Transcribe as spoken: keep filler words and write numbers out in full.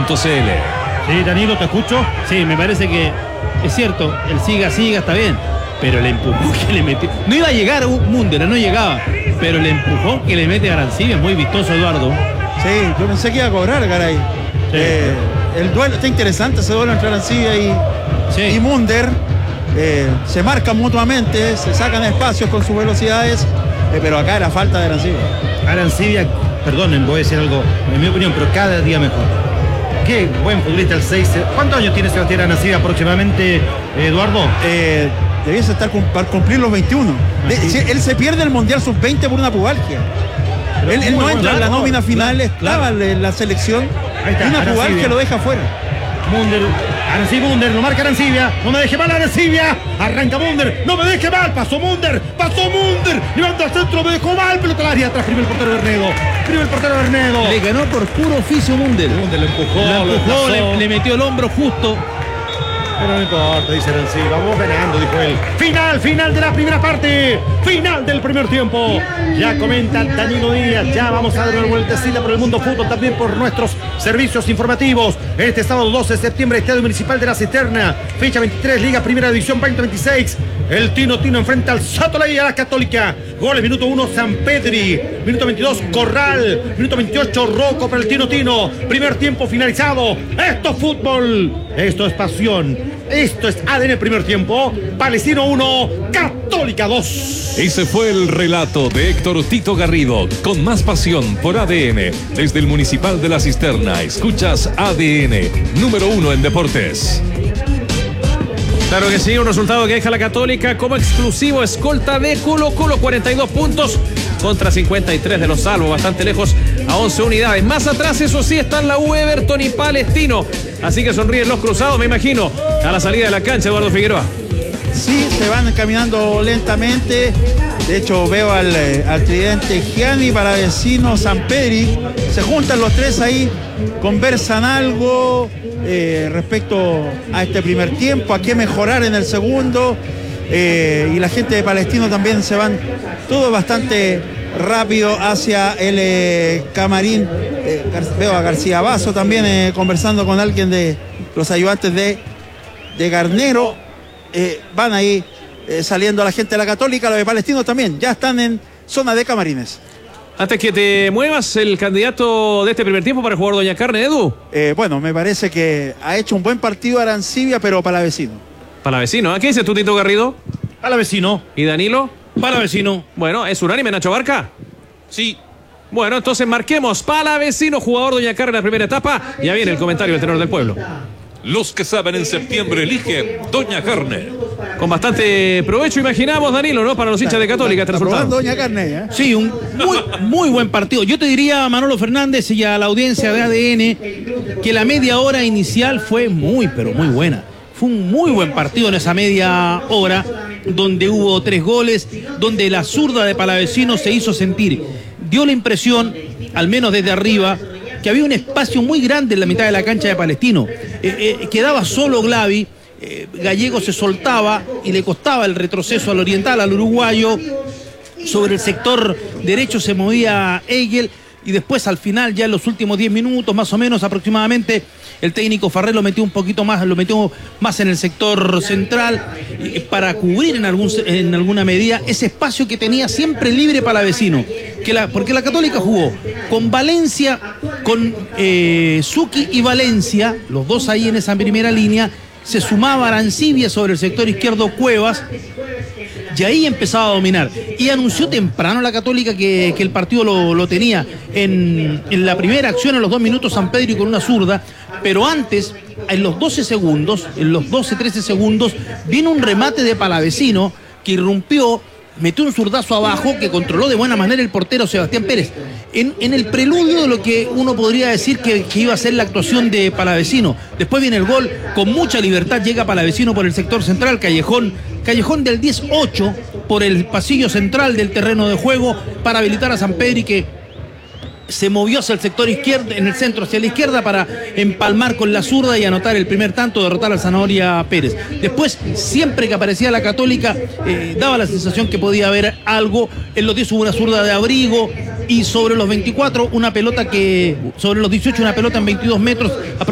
punto c l. Sí, Danilo, ¿te escucho? Sí, me parece que es cierto, el siga, siga, está bien, pero el empujón que le metió, no iba a llegar a Munder, no llegaba, pero el empujón que le mete a Arancibia es muy vistoso, Eduardo. Sí, yo pensé que iba a cobrar, caray. Sí. Eh, el duelo, está interesante ese duelo entre Arancibia y, sí. y Munder. Eh, se marcan mutuamente, se sacan espacios con sus velocidades, eh, pero acá era falta de Arancibia. Arancibia, perdonen, voy a decir algo, en mi opinión, pero cada día mejor. Qué buen futbolista el seis. ¿Cuántos años tiene Sebastián Arancibia aproximadamente, Eduardo? Eh, debiese estar para cumplir los veintiuno. De, si, él se pierde el Mundial sub veinte por una pubalgia. Él, él no entra en la nómina final, claro, estaba claro. en la selección. Ahí está, y una pubalgia lo deja fuera. Munder, Arancibia, Munder, lo marca Arancibia, no me deje mal Arancibia, arranca Munder, no me deje mal, pasó Munder, pasó Munder, levanta al centro, me dejó mal, pelota al área, atrás primer portero Bernedo, primer portero Bernedo. Le ganó por puro oficio Munder. Munder le empujó, lo empujó, lo le, le metió el hombro justo. Pero no importa, dice Arancibia, vamos ganando, dijo él. Final, final de la primera parte, final del primer tiempo. Ya comenta Danilo Díaz, ya vamos a dar una vueltecita por el mundo fútbol, también por nuestros servicios informativos. Este sábado doce de septiembre, Estadio Municipal de La Cisterna, fecha veintitrés, Liga Primera División veinte veintiséis. El Tino Tino enfrenta al Sotoley a la Católica. Goles, minuto uno, San Pedri. Minuto veintidós, Corral. Minuto veintiocho, Rocco para el Tino Tino. Primer tiempo finalizado. Esto es fútbol. Esto es pasión. Esto es A D N primer tiempo. Palestino uno, Católica dos. Ese fue el relato de Héctor Tito Garrido. Con más pasión por A D N. Desde el Municipal de La Cisterna, escuchas A D N, número uno en deportes. Claro que sí, un resultado que deja la Católica como exclusivo escolta de Colo Colo, cuarenta y dos puntos contra cincuenta y tres de los Salvos, bastante lejos a once unidades. Más atrás, eso sí, están la U, Everton y Palestino. Así que sonríen los cruzados, me imagino, a la salida de la cancha, Eduardo Figueroa. Sí, se van caminando lentamente. De hecho, veo al, al tridente Gianni, Palavecino, San Pedri. Se juntan los tres ahí, conversan algo eh, respecto a este primer tiempo, a qué mejorar en el segundo. Eh, y la gente de Palestino también se van todo bastante rápido hacia el eh, camarín. Eh, veo a García Basso también eh, conversando con alguien de los ayudantes de, de Garnero. Eh, van ahí eh, saliendo la gente de la Católica, los de Palestino también, ya están en zona de camarines. Antes que te muevas, el candidato de este primer tiempo para jugar Doña Carne, Edu. Eh, bueno, me parece que ha hecho un buen partido Arancibia, pero Palavecino. Palavecino, ¿eh? ¿Qué dice tu Tito Garrido? Palavecino. ¿Y Danilo? Palavecino. Bueno, ¿es unánime, Nacho Barca? Sí. Bueno, entonces marquemos Palavecino, jugador Doña Carne en la primera etapa. Ya viene el comentario del tenor del pueblo. Los que saben en septiembre eligen Doña Carne. Con bastante provecho, imaginamos, Danilo, ¿no? Para los hinchas de Católica, este resultado. Doña Carne, ¿eh? Sí, un muy, muy buen partido. Yo te diría a Manolo Fernández y a la audiencia de A D N que la media hora inicial fue muy, pero muy buena. Fue un muy buen partido en esa media hora, donde hubo tres goles, donde la zurda de Palavecino se hizo sentir. Dio la impresión, al menos desde arriba, que había un espacio muy grande en la mitad de la cancha de Palestino. Eh, eh, quedaba solo Glavi, eh, Gallego se soltaba y le costaba el retroceso al oriental, al uruguayo. Sobre el sector derecho se movía Egel y después al final, ya en los últimos diez minutos, más o menos aproximadamente, el técnico Farré lo metió un poquito más, lo metió más en el sector central eh, para cubrir en, algún, en alguna medida ese espacio que tenía siempre libre Palavecino. Que la, porque la Católica jugó con Valencia, con eh, Zucchi y Valencia, los dos ahí en esa primera línea. Se sumaba Arancibia sobre el sector izquierdo, Cuevas, y ahí empezaba a dominar. Y anunció temprano la Católica que, que el partido lo, lo tenía en, en la primera acción, en los dos minutos, San Pedro con una zurda. Pero antes, en los doce segundos, en los doce, trece segundos, vino un remate de Palavecino que irrumpió, metió un zurdazo abajo que controló de buena manera el portero Sebastián Pérez. En, en el preludio de lo que uno podría decir que, que iba a ser la actuación de Palavecino. Después viene el gol, con mucha libertad llega Palavecino por el sector central, Callejón, Callejón del diez ocho por el pasillo central del terreno de juego para habilitar a San Pedro, y que se movió hacia el sector izquierdo, en el centro hacia la izquierda, para empalmar con la zurda y anotar el primer tanto, derrotar al Zanahoria Pérez. Después, siempre que aparecía la Católica, eh, daba la sensación que podía haber algo. En los diez hubo una zurda de Abrigo, y sobre los veinticuatro una pelota que, sobre los dieciocho una pelota en veintidós metros,